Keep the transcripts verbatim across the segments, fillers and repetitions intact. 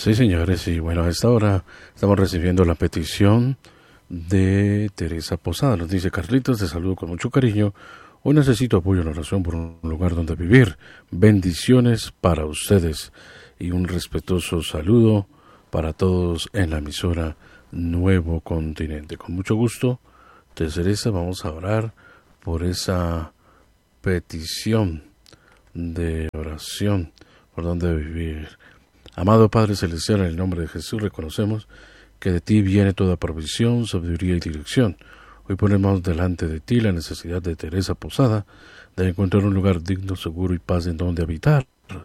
Sí, señores, y bueno, a esta hora estamos recibiendo la petición de Teresa Posada. Nos dice: Carlitos, te saludo con mucho cariño. Hoy necesito apoyo en oración por un lugar donde vivir. Bendiciones para ustedes y un respetuoso saludo para todos en la emisora Nuevo Continente. Con mucho gusto, Teresa, vamos a orar por esa petición de oración por donde vivir. Amado Padre Celestial, en el nombre de Jesús reconocemos que de ti viene toda provisión, sabiduría y dirección. Hoy ponemos delante de ti la necesidad de Teresa Posada de encontrar un lugar digno, seguro y paz en donde habitar.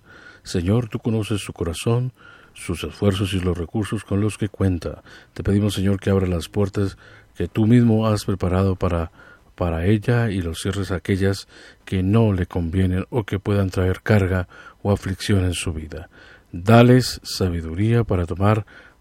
Señor, tú conoces su corazón, sus esfuerzos y los recursos con los que cuenta. Te pedimos, Señor, que abra las puertas que tú mismo has preparado para, para ella y los cierres a aquellas que no le convienen o que puedan traer carga o aflicción en su vida. Dales sabiduría para tomar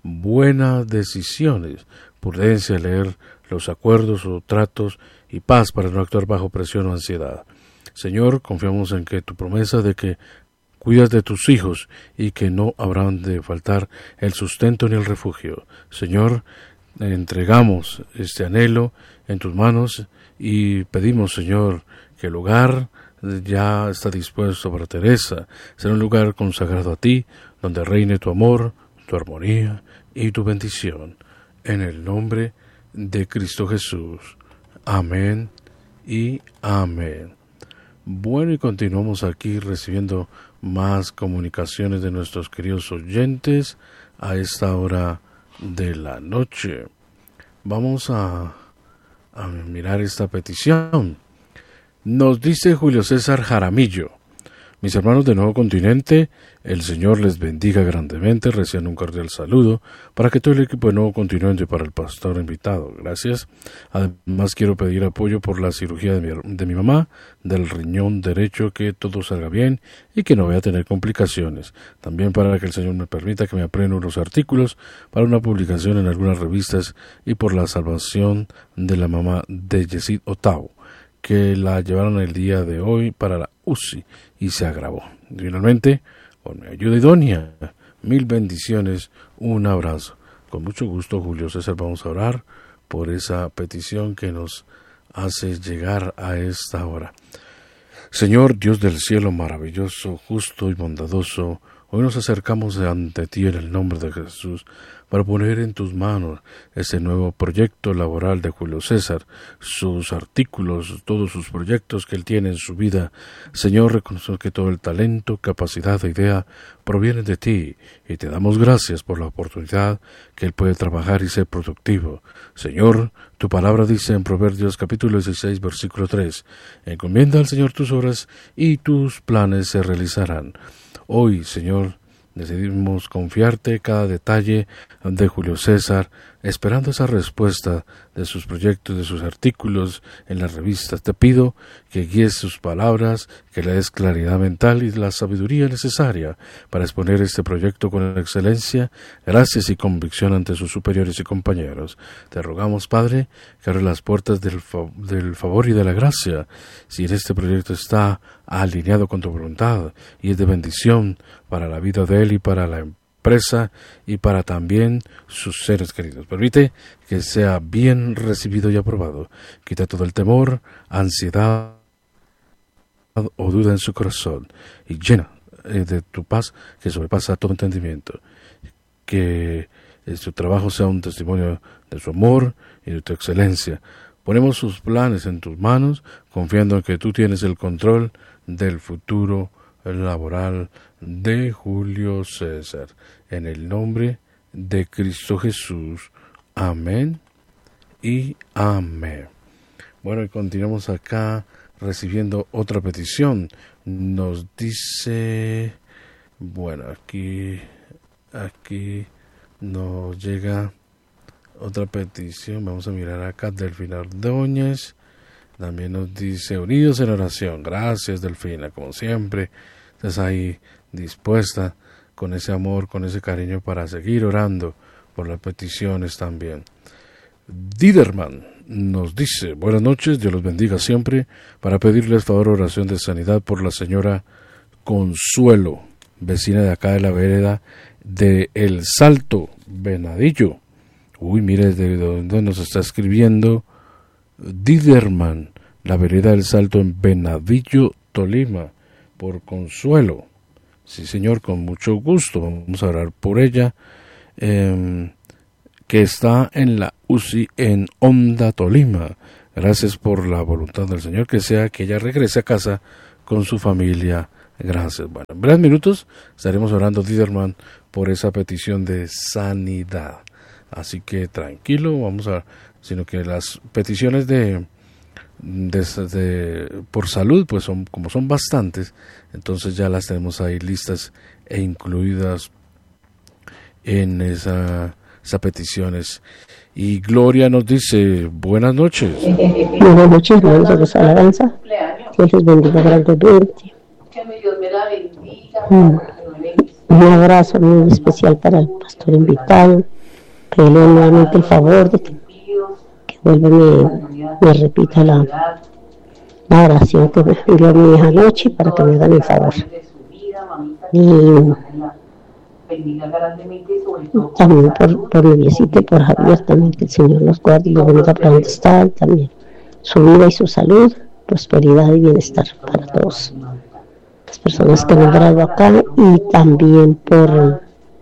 buenas decisiones, prudencia al leer los acuerdos o tratos y paz para no actuar bajo presión o ansiedad. Señor, confiamos en que tu promesa de que cuidas de tus hijos y que no habrán de faltar el sustento ni el refugio. Señor, entregamos este anhelo en tus manos y pedimos, Señor, que el hogar ya está dispuesto para Teresa. Será un lugar consagrado a ti, donde reine tu amor, tu armonía y tu bendición. En el nombre de Cristo Jesús. Amén y amén. Bueno, y continuamos aquí recibiendo más comunicaciones de nuestros queridos oyentes a esta hora de la noche. Vamos a, a mirar esta petición. Nos dice Julio César Jaramillo: mis hermanos de Nuevo Continente, el Señor les bendiga grandemente. Reciban un cordial saludo para que todo el equipo de Nuevo Continente y para el pastor invitado. Gracias. Además, quiero pedir apoyo por la cirugía de mi, de mi mamá, del riñón derecho, que todo salga bien y que no vaya a tener complicaciones. También para que el Señor me permita que me aprenda unos artículos para una publicación en algunas revistas y por la salvación de la mamá de Yesid Otao, que la llevaron el día de hoy para la U C I y se agravó. Y finalmente, con mi ayuda idónea, mil bendiciones, un abrazo. Con mucho gusto, Julio César, vamos a orar por esa petición que nos hace llegar a esta hora. Señor Dios del cielo, maravilloso, justo y bondadoso, hoy nos acercamos ante ti en el nombre de Jesús para poner en tus manos este nuevo proyecto laboral de Julio César, sus artículos, todos sus proyectos que él tiene en su vida. Señor, reconozco que todo el talento, capacidad e idea proviene de ti y te damos gracias por la oportunidad que él puede trabajar y ser productivo. Señor, tu palabra dice en Proverbios capítulo dieciséis, versículo tres, encomienda al Señor tus obras y tus planes se realizarán. Hoy, Señor, decidimos confiarte cada detalle de Julio César, esperando esa respuesta de sus proyectos, de sus artículos en las revistas. Te pido que guíes sus palabras, que le des claridad mental y la sabiduría necesaria para exponer este proyecto con excelencia, gracias y convicción ante sus superiores y compañeros. Te rogamos, Padre, que abra las puertas del, fa- del favor y de la gracia. Si en este proyecto está alineado con tu voluntad y es de bendición para la vida de él y para la empresa y para también sus seres queridos. Permite que sea bien recibido y aprobado. Quita todo el temor, ansiedad o duda en su corazón y llena eh, de tu paz que sobrepasa todo entendimiento. Que eh, su trabajo sea un testimonio de su amor y de tu excelencia. Ponemos sus planes en tus manos, confiando en que tú tienes el control del futuro laboral de Julio César. En el nombre de Cristo Jesús. Amén y amén. Bueno, y continuamos acá recibiendo otra petición. Nos dice, bueno, aquí, aquí nos llega otra petición. Vamos a mirar acá. Delfina Ordóñez también nos dice: unidos en oración. Gracias, Delfina, como siempre estás ahí dispuesta con ese amor, con ese cariño para seguir orando por las peticiones también. Diderman nos dice: buenas noches, Dios los bendiga siempre, para pedirles favor oración de sanidad por la señora Consuelo. vecina de acá de la vereda de El Salto, Venadillo. Uy, mire de dónde nos está escribiendo Diderman, la vereda del Salto en Venadillo, Tolima, por Consuelo. Sí, señor, con mucho gusto. Vamos a orar por ella, eh, que está en la U C I en Honda, Tolima. Gracias por la voluntad del Señor, que sea que ella regrese a casa con su familia. Gracias. Bueno, en breves minutos estaremos orando, Diderman, por esa petición de sanidad. Así que tranquilo, vamos a, sino que las peticiones de, de, de por salud, pues son como son bastantes, entonces ya las tenemos ahí listas e incluidas en esa, esas peticiones. Y Gloria nos dice, buenas noches. Buenas noches, hermanos de los alabanza. Dios les bendiga grandemente. Mm. Un abrazo muy especial para el pastor invitado. Pedirle nuevamente el favor de que, que vuelva y me, me repita la, la oración que me pidió mi hija anoche para que me hagan el favor. Y también por, por mi visita y por Javier también, que el Señor los guarde y los bendiga para donde están, también su vida y su salud, prosperidad y bienestar para todos las personas que han nombrado acá, y también por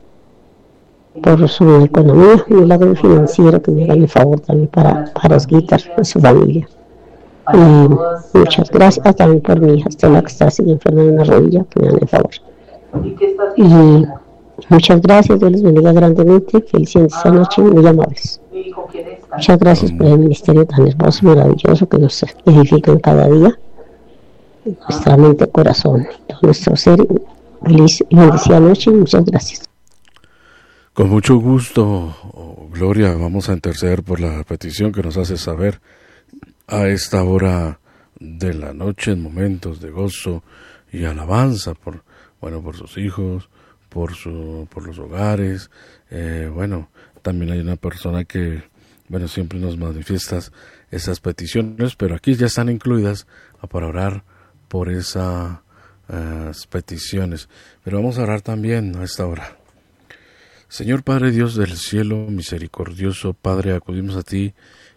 por su economía y el lado financiero, que me hagan el favor también para, para Osguita y su familia. Y muchas gracias, ah, también por mi hija Estela, que está así enferma de una rodilla, que me hagan el favor. Y muchas gracias, Dios les bendiga grandemente, felicidades esta noche, muy amables. Muchas gracias por el ministerio tan hermoso, maravilloso, que nos edifican cada día, nuestra mente, corazón, todo nuestro ser. Feliz y bendecida noche, y muchas gracias. Con mucho gusto, oh, Gloria, vamos a interceder por la petición que nos hace saber a esta hora de la noche, en momentos de gozo y alabanza, por bueno, por sus hijos, por su, por los hogares. Eh, bueno, también hay una persona que, bueno, siempre nos manifiesta esas peticiones, pero aquí ya están incluidas para orar por esas uh, peticiones. Pero vamos a orar también a esta hora. Señor Padre Dios del cielo, misericordioso Padre, acudimos a ti,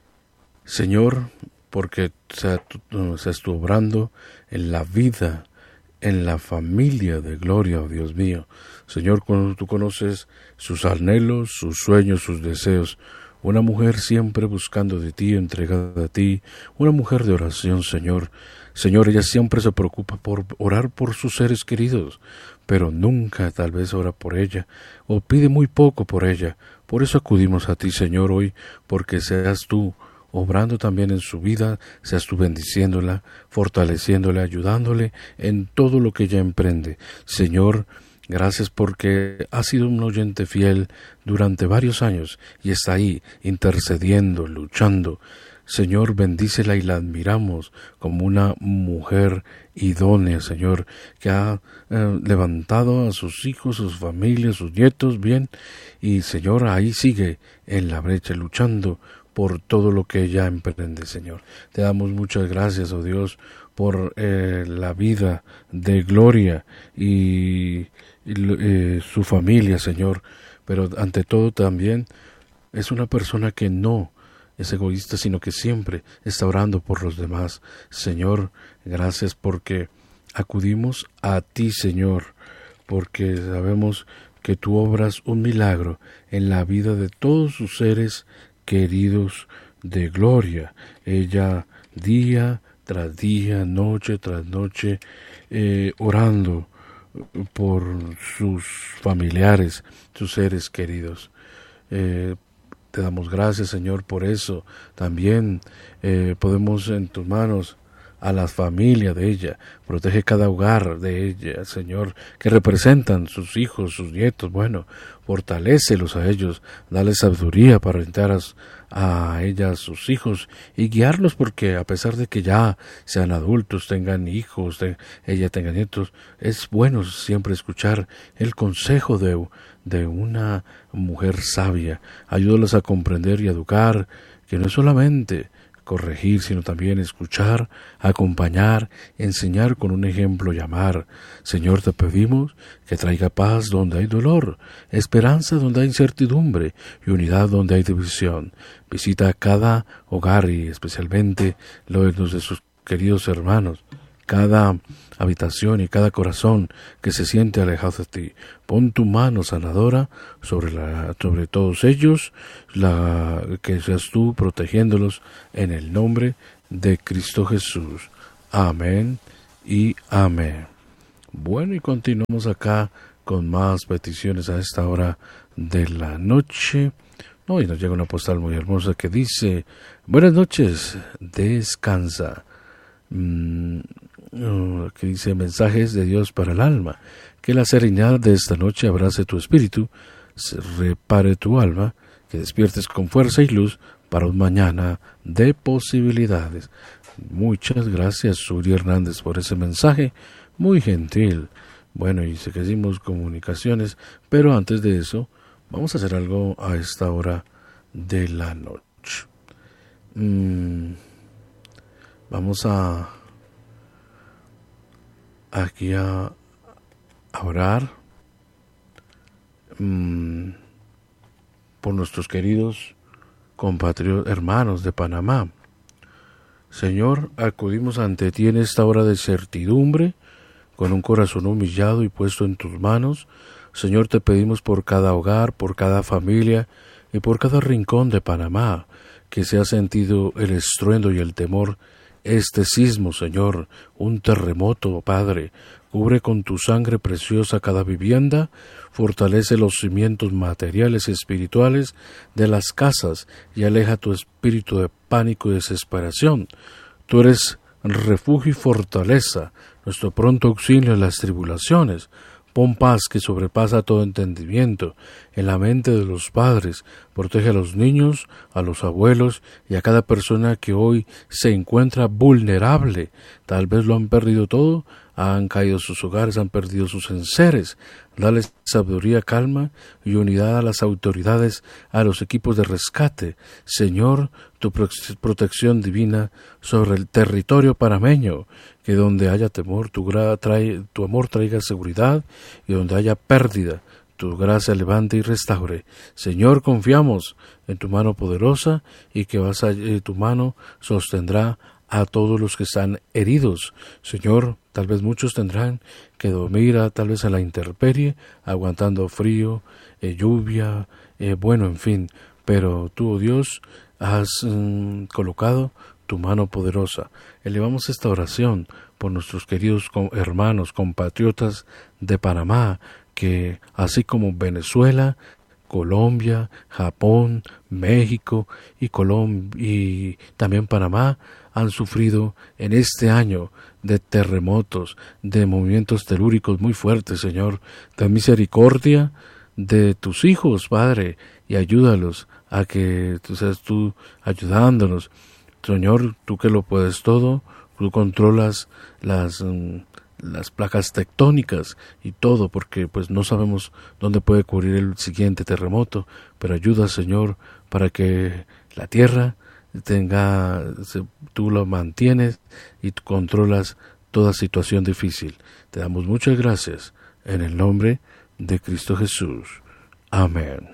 Señor, porque seas tú, seas tú obrando en la vida, en la familia de Gloria, oh Dios mío. Señor, cuando tú conoces sus anhelos, sus sueños, sus deseos, una mujer siempre buscando de ti, entregada a ti, una mujer de oración, Señor. Señor, ella siempre se preocupa por orar por sus seres queridos, pero nunca tal vez ora por ella, o pide muy poco por ella. Por eso acudimos a ti, Señor, hoy, porque seas tú obrando también en su vida, seas tú bendiciéndola, fortaleciéndola, ayudándole en todo lo que ella emprende. Señor, gracias porque ha sido un oyente fiel durante varios años y está ahí intercediendo, luchando. Señor, bendícela y la admiramos como una mujer idónea, Señor, que ha eh, levantado a sus hijos, sus familias, sus nietos bien, y Señor, ahí sigue en la brecha, luchando por todo lo que ella emprende, Señor. Te damos muchas gracias, oh Dios, por eh, la vida de Gloria y, y eh, su familia, Señor, pero ante todo también es una persona que no es egoísta, sino que siempre está orando por los demás. Señor, gracias porque acudimos a ti, Señor, porque sabemos que tú obras un milagro en la vida de todos sus seres queridos de Gloria. Ella día tras día, noche tras noche, eh, orando por sus familiares, sus seres queridos. Eh, Te damos gracias, Señor, por eso. También eh, podemos en tus manos a la familia de ella. Protege cada hogar de ella, Señor, que representan sus hijos, sus nietos. Bueno, fortalécelos a ellos. Dale sabiduría para orientar a, a ella, a sus hijos, y guiarlos, porque a pesar de que ya sean adultos, tengan hijos, de, ella tenga nietos, es bueno siempre escuchar el consejo de de una mujer sabia. Ayúdalos a comprender y educar que no es solamente corregir, sino también escuchar, acompañar, enseñar con un ejemplo y amar. Señor, te pedimos que traiga paz donde hay dolor, esperanza donde hay incertidumbre y unidad donde hay división. Visita cada hogar y especialmente los de sus queridos hermanos, cada habitación y cada corazón que se siente alejado de ti. Pon tu mano sanadora sobre, la, sobre todos ellos, la, que seas tú protegiéndolos en el nombre de Cristo Jesús. Amén y amén. Bueno, y continuamos acá con más peticiones a esta hora de la noche. No, y nos llega una postal muy hermosa que dice: buenas noches, descansa. Mm, uh, que dice: mensajes de Dios para el alma. Que la serenidad de esta noche abrace tu espíritu, se repare tu alma, que despiertes con fuerza y luz para un mañana de posibilidades. Muchas gracias, Suri Hernández, por ese mensaje muy gentil. Bueno, y seguimos comunicaciones, pero antes de eso vamos a hacer algo a esta hora de la noche. Mm, vamos a aquí a, a orar mm, por nuestros queridos compatriotas, hermanos de Panamá. Señor, acudimos ante ti en esta hora de certidumbre, con un corazón humillado y puesto en tus manos. Señor, te pedimos por cada hogar, por cada familia y por cada rincón de Panamá, que se ha sentido el estruendo y el temor, este sismo, Señor, un terremoto, Padre. Cubre con tu sangre preciosa cada vivienda, fortalece los cimientos materiales y espirituales de las casas y aleja tu espíritu de pánico y desesperación. Tú eres refugio y fortaleza, nuestro pronto auxilio en las tribulaciones. Pon paz que sobrepasa todo entendimiento en la mente de los padres. Protege a los niños, a los abuelos y a cada persona que hoy se encuentra vulnerable. Tal vez lo han perdido todo, han caído sus hogares, han perdido sus enseres. Dale sabiduría, calma y unidad a las autoridades, a los equipos de rescate. Señor, tu protección divina sobre el territorio panameño, que donde haya temor, tu, gra trae, tu amor traiga seguridad, y donde haya pérdida, tu gracia levante y restaure. Señor, confiamos en tu mano poderosa, y que vas a, eh, tu mano sostendrá a todos los que están heridos. Señor, tal vez muchos tendrán que dormir a, tal vez a la intemperie, aguantando frío, eh, lluvia, eh, bueno, en fin, pero tú, oh Dios, has mm, colocado tu mano poderosa. Elevamos esta oración por nuestros queridos hermanos, compatriotas de Panamá, que así como Venezuela, Colombia, Japón, México y, Colom y también Panamá han sufrido en este año de terremotos, de movimientos telúricos muy fuertes, Señor. Ten misericordia de tus hijos, Padre, y ayúdalos a que tú seas tú ayudándonos. Señor, tú que lo puedes todo, tú controlas las, um, las placas tectónicas y todo, porque pues no sabemos dónde puede ocurrir el siguiente terremoto, pero ayuda, Señor, para que la tierra tenga, se, tú lo mantienes y tú controlas toda situación difícil. Te damos muchas gracias en el nombre de Cristo Jesús. Amén.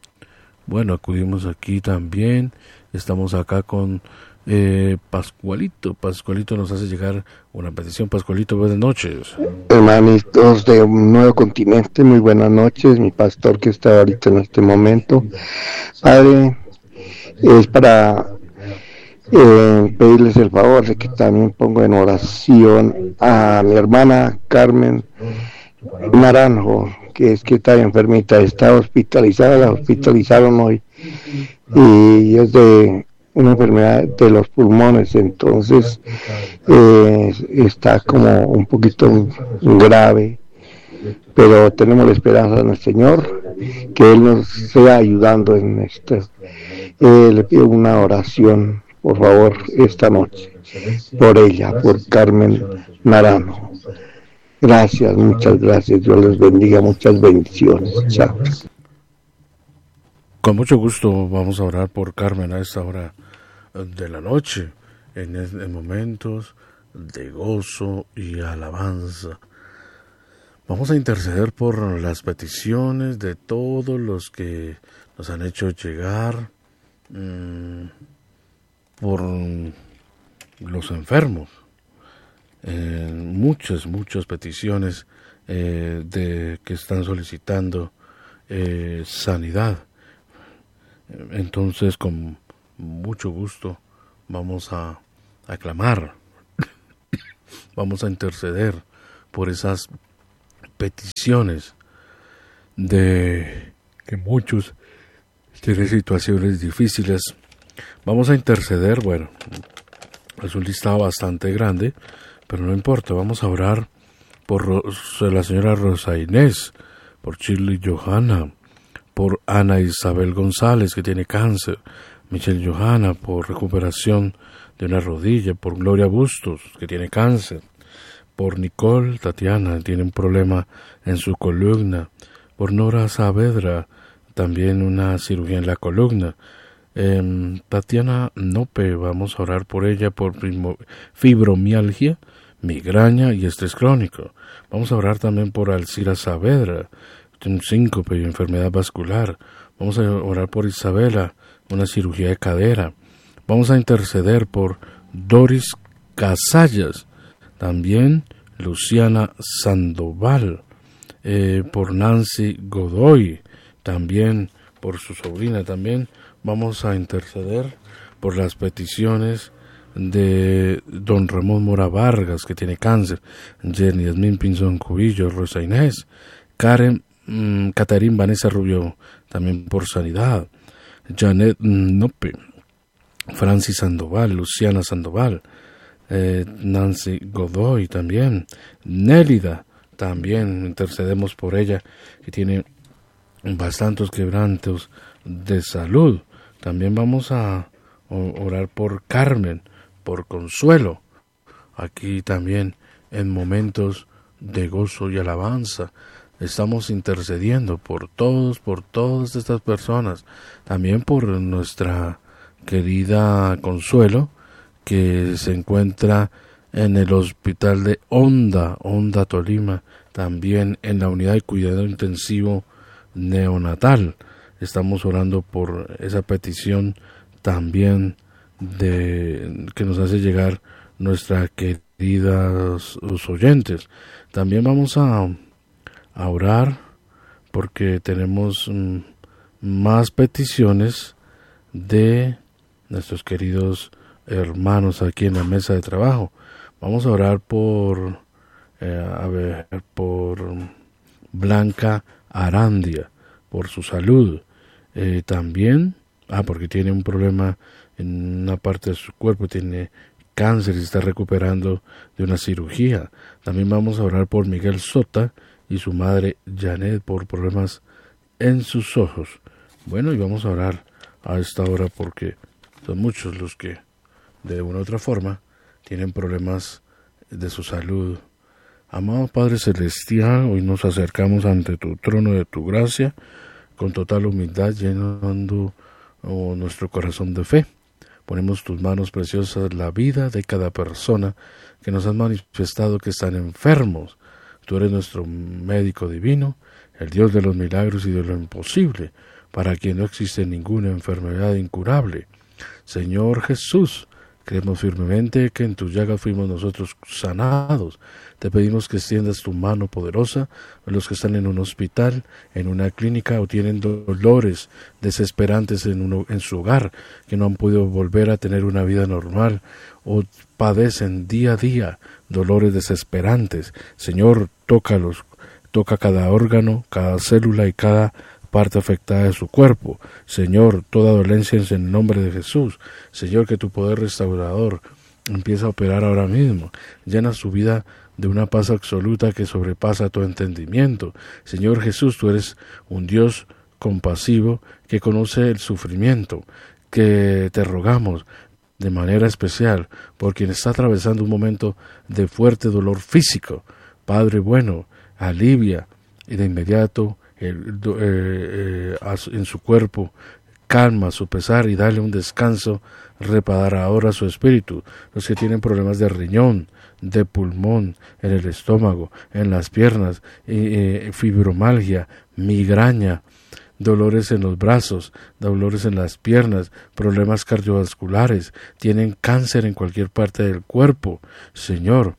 Bueno, acudimos aquí también, estamos acá con Eh, Pascualito, Pascualito nos hace llegar una petición. Pascualito, buenas noches. Hermanitos de un nuevo continente, muy buenas noches. Mi pastor que está ahorita en este momento, Padre, es para eh, pedirles el favor de que también pongo en oración a mi hermana Carmen Naranjo, que es que está enfermita, está hospitalizada, la hospitalizaron hoy y es de una enfermedad de los pulmones, entonces eh, está como un poquito grave, pero tenemos la esperanza en el Señor, que Él nos sea ayudando en esto. Eh, le pido una oración, por favor, esta noche, por ella, por Carmen Naranjo. Gracias, muchas gracias, Dios les bendiga, muchas bendiciones. Chao. Con mucho gusto vamos a orar por Carmen a esta hora de la noche, en, en momentos de gozo y alabanza. Vamos a interceder por las peticiones de todos los que nos han hecho llegar, mmm, por los enfermos, eh, muchas, muchas peticiones eh, de que están solicitando eh, sanidad. Entonces, con mucho gusto vamos a, a clamar, vamos a interceder por esas peticiones de que muchos tienen situaciones difíciles. Vamos a interceder, bueno, es un listado bastante grande, pero no importa, vamos a orar por la señora Rosa Inés, por Shirley Johanna, por Ana Isabel González, que tiene cáncer, Michelle Johanna, por recuperación de una rodilla, por Gloria Bustos, que tiene cáncer, por Nicole Tatiana, tiene un problema en su columna, por Nora Saavedra, también una cirugía en la columna. Eh, Tatiana Nope, vamos a orar por ella por fibromialgia, migraña y estrés crónico. Vamos a orar también por Alcira Saavedra, un síncope y enfermedad vascular. Vamos a orar por Isabela, una cirugía de cadera. Vamos a interceder por Doris Casallas, también Luciana Sandoval, eh, por Nancy Godoy, también por su sobrina. También vamos a interceder por las peticiones de don Ramón Mora Vargas, que tiene cáncer, Jenny Esmin Pinzón Cubillo, Rosa Inés, Karen mmm, Catarín Vanessa Rubio, también por sanidad, Janet Nope, Francis Sandoval, Luciana Sandoval, eh, Nancy Godoy también, Nélida, también intercedemos por ella, que tiene bastantes quebrantos de salud. También vamos a orar por Carmen, por Consuelo, aquí también en momentos de gozo y alabanza. Estamos intercediendo por todos, por todas estas personas, también por nuestra querida Consuelo, que se encuentra en el hospital de Honda, Honda Tolima, también en la unidad de cuidado intensivo neonatal. Estamos orando por esa petición también de que nos hace llegar nuestra queridas los oyentes. También vamos a, a orar porque tenemos mm, más peticiones de nuestros queridos hermanos aquí en la mesa de trabajo. Vamos a orar por eh, a ver, por Blanca Arandia, por su salud. Eh, también, ah, porque tiene un problema en una parte de su cuerpo, tiene cáncer y se está recuperando de una cirugía. También vamos a orar por Miguel Sota y su madre Janet por problemas en sus ojos. Bueno, y vamos a orar a esta hora porque son muchos los que de una u otra forma tienen problemas de su salud. Amado Padre Celestial, hoy nos acercamos ante tu trono de tu gracia con total humildad, llenando oh, nuestro corazón de fe. Ponemos tus manos preciosas la vida de cada persona que nos has manifestado que están enfermos. Tú eres nuestro médico divino, el Dios de los milagros y de lo imposible, para quien no existe ninguna enfermedad incurable. Señor Jesús, creemos firmemente que en tus llagas fuimos nosotros sanados. Te pedimos que extiendas tu mano poderosa a los que están en un hospital, en una clínica o tienen dolores desesperantes en, uno, en su hogar, que no han podido volver a tener una vida normal o padecen día a día dolores desesperantes. Señor, tócalos, toca cada órgano, cada célula y cada parte afectada de su cuerpo. Señor, toda dolencia es en el nombre de Jesús. Señor, que tu poder restaurador empieza a operar ahora mismo. Llena su vida de una paz absoluta que sobrepasa tu entendimiento. Señor Jesús, tú eres un Dios compasivo que conoce el sufrimiento, que te rogamos de manera especial por quien está atravesando un momento de fuerte dolor físico. Padre bueno, alivia y de inmediato el, eh, eh, en su cuerpo calma su pesar y dale un descanso, reparar ahora su espíritu. Los que tienen problemas de riñón, de pulmón, en el estómago, en las piernas, eh, fibromialgia, migraña, dolores en los brazos, dolores en las piernas, problemas cardiovasculares, tienen cáncer en cualquier parte del cuerpo. Señor,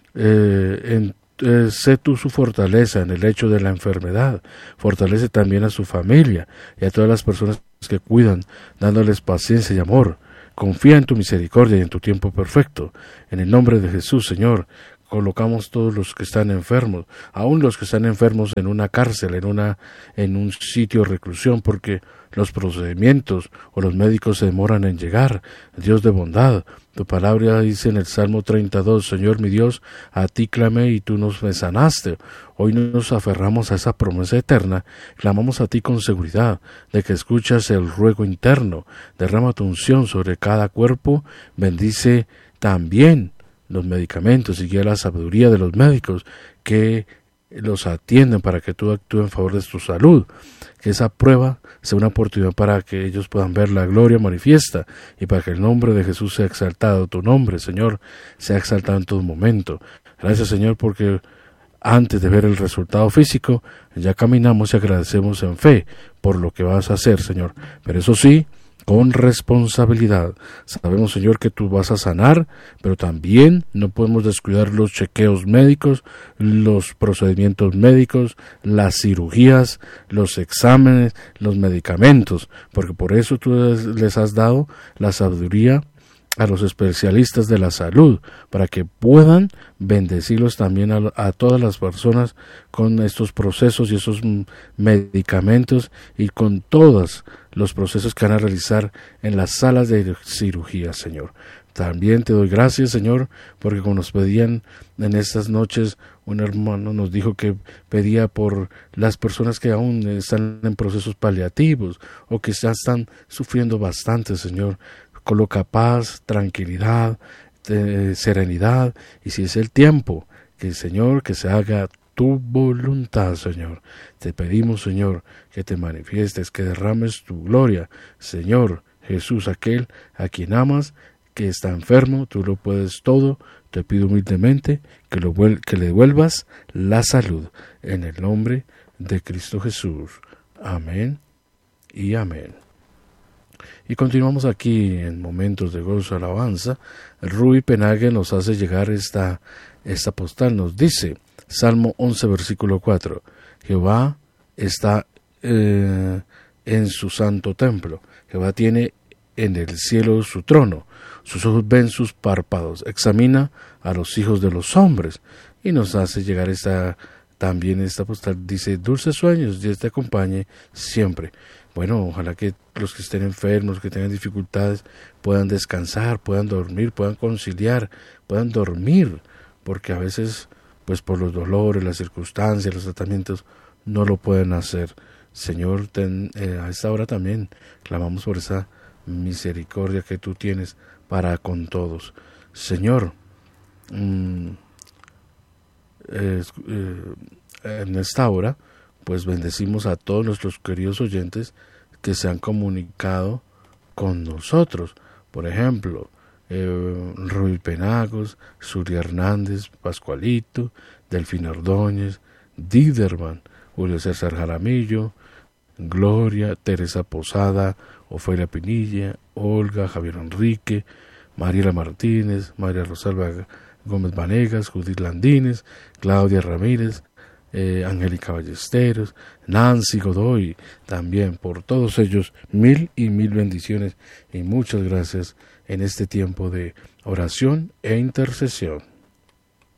eh, en, eh, sé tú su fortaleza en el hecho de la enfermedad. Fortalece también a su familia y a todas las personas que cuidan, dándoles paciencia y amor. Confía en tu misericordia y en tu tiempo perfecto. En el nombre de Jesús, Señor, colocamos todos los que están enfermos, aún los que están enfermos en una cárcel, en una en un sitio de reclusión, porque los procedimientos o los médicos se demoran en llegar. Dios de bondad, tu palabra dice en el Salmo treinta y dos, Señor mi Dios, a ti clamé y tú nos me sanaste. Hoy nos aferramos a esa promesa eterna, clamamos a ti con seguridad de que escuchas el ruego interno. Derrama tu unción sobre cada cuerpo, bendice también los medicamentos y guía la sabiduría de los médicos que los atienden para que tú actúes en favor de tu salud. Que esa prueba sea una oportunidad para que ellos puedan ver la gloria manifiesta y para que el nombre de Jesús sea exaltado. Tu nombre, Señor, sea exaltado en todo momento. Gracias, Señor, porque antes de ver el resultado físico, ya caminamos y agradecemos en fe por lo que vas a hacer, Señor. Pero eso sí, con responsabilidad. Sabemos, Señor, que tú vas a sanar, pero también no podemos descuidar los chequeos médicos, los procedimientos médicos, las cirugías, los exámenes, los medicamentos, porque por eso tú les has dado la sabiduría a los especialistas de la salud, para que puedan bendecirlos también a, a todas las personas con estos procesos y esos medicamentos y con todos los procesos que van a realizar en las salas de cirugía, Señor. También te doy gracias, Señor, porque como nos pedían en estas noches, un hermano nos dijo que pedía por las personas que aún están en procesos paliativos o que ya están sufriendo bastante, Señor. Coloca paz, tranquilidad, eh, serenidad, y si es el tiempo, que Señor, que se haga tu voluntad, Señor. Te pedimos, Señor, que te manifiestes, que derrames tu gloria. Señor Jesús, aquel a quien amas, que está enfermo, tú lo puedes todo, te pido humildemente que, lo vuel- que le devuelvas la salud, en el nombre de Cristo Jesús. Amén y amén. Y continuamos aquí en momentos de gozo y alabanza. Rui Penague nos hace llegar esta, esta postal. Nos dice, Salmo once, versículo cuatro, Jehová está eh, en su santo templo. Jehová tiene en el cielo su trono. Sus ojos ven sus párpados. Examina a los hijos de los hombres. Y nos hace llegar esta, también esta postal. Dice, dulces sueños, Dios te acompañe siempre. Bueno, ojalá que los que estén enfermos, que tengan dificultades, puedan descansar, puedan dormir, puedan conciliar, puedan dormir, porque a veces, pues por los dolores, las circunstancias, los tratamientos, no lo pueden hacer. Señor, ten, eh, a esta hora también clamamos por esa misericordia que tú tienes para con todos. Señor, mmm, eh, eh, en esta hora, pues bendecimos a todos nuestros queridos oyentes que se han comunicado con nosotros. Por ejemplo, eh, Rui Penagos, Suri Hernández, Pascualito, Delfín Ordóñez, Diderman, Julio César Jaramillo, Gloria, Teresa Posada, Ofelia Pinilla, Olga, Javier Enrique, Mariela Martínez, María Rosalba Gómez Vanegas, Judith Landines, Claudia Ramírez, Eh, Angélica Ballesteros, Nancy Godoy, también por todos ellos mil y mil bendiciones y muchas gracias en este tiempo de oración e intercesión.